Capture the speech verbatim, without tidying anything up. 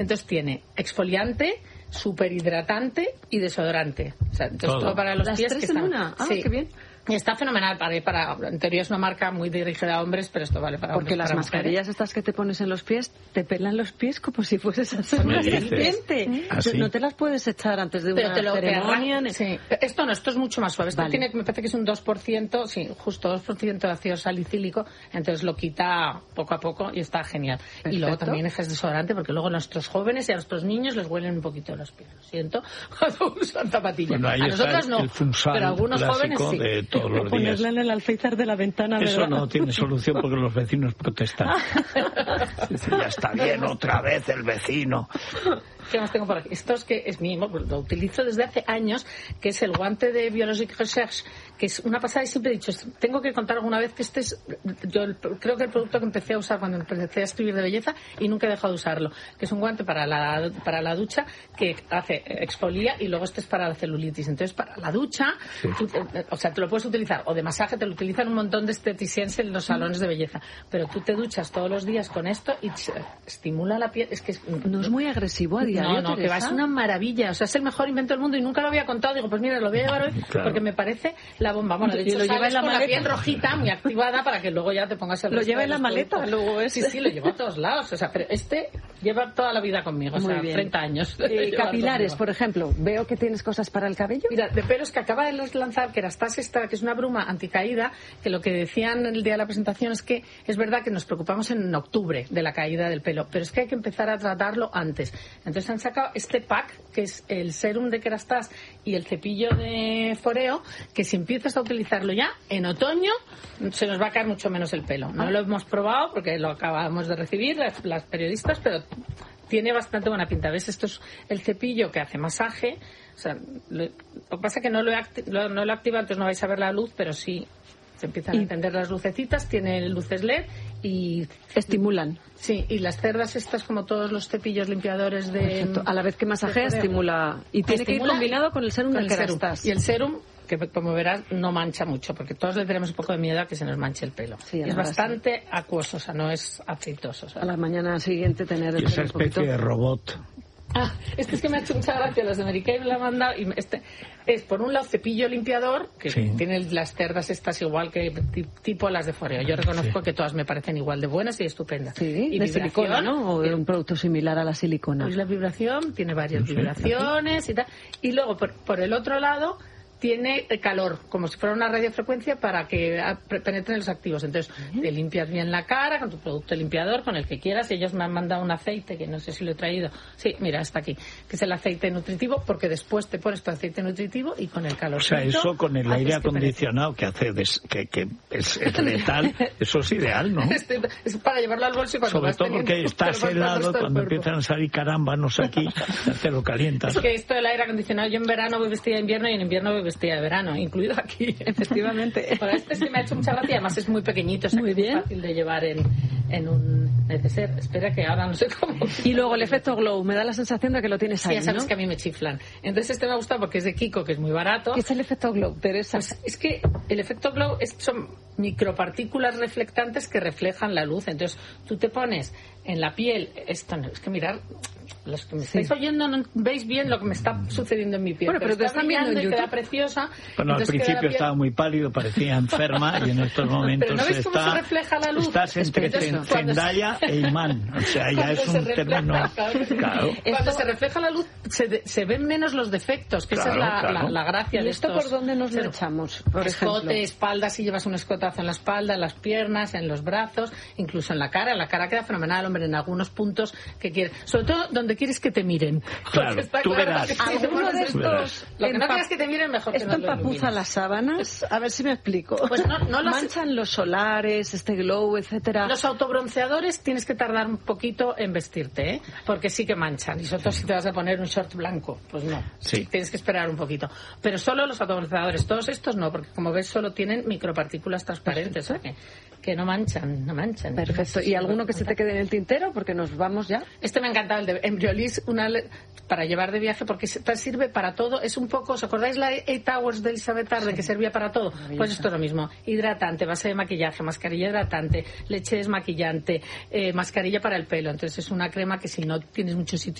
Entonces tiene exfoliante, súper hidratante y desodorante. O sea, entonces todo, todo para los Las pies tres que en están... una. Ah, sí. Qué bien. Y está fenomenal para, para, en teoría es una marca muy dirigida a hombres, pero esto vale para Porque hombres, las para mascarillas mujeres. estas que te pones en los pies, te pelan los pies como si fueses a hacer una serpiente. ¿Ah, sí? No te las puedes echar antes de Pero una te lo ceremonia. te arran- sí. Esto no, esto es mucho más suave. Esto Vale. tiene, me parece que es un dos por ciento, sí, justo dos por ciento de ácido salicílico, entonces lo quita poco a poco y está genial. Perfecto. Y luego también es desodorante, porque luego a nuestros jóvenes y a nuestros niños les huelen un poquito los pies. Lo siento, cuando usan zapatillas. Bueno, ahí a está nosotros el, no, el funsal pero algunos jóvenes clásico sí. de todos los días. Ponerla en el alféizar de la ventana, ¿verdad? Eso no tiene solución porque los vecinos protestan. Dicen, ya está bien, otra vez el vecino. ¿Qué más tengo por aquí? Esto es que es mío, lo utilizo desde hace años, que es el guante de Biologique Recherche, que es una pasada y siempre he dicho, tengo que contar alguna vez que este es, yo el, creo que el producto que empecé a usar cuando empecé a escribir de belleza y nunca he dejado de usarlo, que es un guante para la, para la ducha que hace exfolia y luego este es para la celulitis. Entonces, para la ducha, Sí. tú, o sea, te lo puedes utilizar, o de masaje, te lo utilizan un montón de esteticienses en los salones de belleza, pero tú te duchas todos los días con esto y estimula la piel. Es que es, No es muy agresivo a diario, no, no, que va, Teresa. es una maravilla. O sea, es el mejor invento del mundo y nunca lo había contado. Digo, pues mira, lo voy a llevar hoy Claro. porque me parece la bomba. Bueno, de Y hecho, lo lleva sales en la con la maleta. piel rojita, muy activada, para que luego ya te pongas el Lo resto lleva de en la los maleta, productos. luego es- Sí, sí, lo llevo a todos lados. O sea, pero este lleva toda la vida conmigo. O Muy sea, bien. treinta años. Eh, Lleva capilares, conmigo. por ejemplo. Veo que tienes cosas para el cabello. Mira, de pelos que acaba de lanzar Kerastase Extra, que es una bruma anticaída, que lo que decían el día de la presentación es que es verdad que nos preocupamos en octubre de la caída del pelo, pero es que hay que empezar a tratarlo antes. Entonces han sacado este pack, que es el serum de Kerastase y el cepillo de Foreo, que si empiezas a utilizarlo ya, en otoño se nos va a caer mucho menos el pelo. No lo hemos probado porque lo acabamos de recibir las, las periodistas, pero tiene bastante buena pinta. ¿Ves? Esto es el cepillo que hace masaje. O sea, lo, lo que pasa es que no lo, he acti- lo, no lo activa, entonces no vais a ver la luz, pero sí se empiezan a Y- encender las lucecitas, tiene luces L E D y... Estimulan. Sí, y las cerdas estas, como todos los cepillos limpiadores de... Perfecto. A la vez que masajea, de Foreo. estimula. Y tiene que ir Estimula combinado con el serum con del el serum. Kerastase. Y el serum, que como verás, no mancha mucho, porque todos le tenemos un poco de miedo a que se nos manche el pelo. Sí, es ahora bastante acuoso, o sea, no es aceitoso. O sea. A la mañana siguiente tener el Y esa pelo un poquito... especie de robot. Ah, este es que me ha hecho mucha gracia, los de Mary Kay me lo han mandado y este es por un lado cepillo limpiador que Sí. tiene las cerdas estas igual que ti- tipo las de Foreo. Yo reconozco Sí. que todas me parecen igual de buenas y estupendas. Sí, y de silicona, ¿no? O de un producto similar a la silicona. Pues la vibración tiene varias Sí. vibraciones y tal. Y luego por, por el otro lado tiene calor, como si fuera una radiofrecuencia para que ah, pre- penetren los activos. Entonces, te limpias bien la cara con tu producto limpiador, con el que quieras. Y ellos me han mandado un aceite, que no sé si lo he traído. Sí, mira, está aquí. Que es el aceite nutritivo, porque después te pones tu aceite nutritivo y con el calor. O sea, eso con el aire acondicionado que hace des- que, que es, es letal, eso es ideal, ¿no? Este, es para llevarlo al bolso y cuando Sobre vas todo teniendo- porque estás te lo vas helado, poniendo todo el cuando cuerpo. empiezan a salir carámbanos aquí, te lo calientas. Es que esto del aire acondicionado, yo en verano voy vestida de invierno y en invierno voy vestida de verano, incluido aquí. Efectivamente. Bueno, este sí me ha hecho mucha gracia, además es muy pequeñito, o sea, Muy que es bien. fácil de llevar en, en un neceser. Espera que ahora no sé cómo. Y luego el efecto glow. Me da la sensación de que lo tienes Sí, ahí, ya sabes ¿no? que a mí me chiflan. Entonces este me ha gustado porque es de Kiko, que es muy barato. ¿Qué es el efecto glow, Teresa? Pues es que el efecto glow es, son micropartículas reflectantes que reflejan la luz. Entonces tú te pones en la piel, esto no, es que mirar, los que me Sí. estáis oyendo no veis bien lo que me está sucediendo en mi piel. Bueno, pero te está están viendo en brillando y queda YouTube. preciosa. Bueno, al Entonces queda la principio piel- estaba muy pálido, parecía enferma y en estos momentos Pero ¿no ves cómo está, se refleja la luz? estás entre Entonces, Zen- cuando se- Zendaya e Imán. O sea, ya Cuando es se un refleja- término... Claro. Cuando se refleja la luz se, de- se ven menos los defectos, que esa es Claro, la, claro. la- la gracia ¿Y de esto estos. por dónde nos lo Pero- echamos, por Escote, ejemplo? espalda, si llevas un escotazo en la espalda, en las piernas, en los brazos, incluso en la cara. La cara queda fenomenal, hombre, en algunos puntos que quieres. Sobre todo donde quieres que te miren. Claro, Porque está tú claro verás. que si te ¿Alguno pones de esto- verás. Lo que no empa- quieras que te miren, mejor que ¿Esto no lo empapuza ilumines. las sábanas? A ver si me explico. Pues no- no las- Manchan los solares, este glow, etcétera. Los autobronceadores tienes que tardar un poquito en vestirte, ¿eh? Porque sí que manchan. Y sobre todo si te vas a poner un short blanco, pues no. Sí. Tienes que esperar un poquito. Pero solo los autobronceadores, todos estos no, porque como ves solo tienen micropartículas transparentes. ¿eh? que no manchan, no manchan. Perfecto. ¿Y alguno que se te quede en el tintero? Porque nos vamos ya. Este me ha encantado, el de Embryolisse, una le- para llevar de viaje, porque se- sirve para todo. Es un poco, ¿os acordáis la Eight Hours de Elizabeth Arden, que servía para todo? Pues esto es lo mismo. Hidratante, base de maquillaje, mascarilla hidratante, leche desmaquillante, eh, mascarilla para el pelo. Entonces es una crema que si no tienes mucho sitio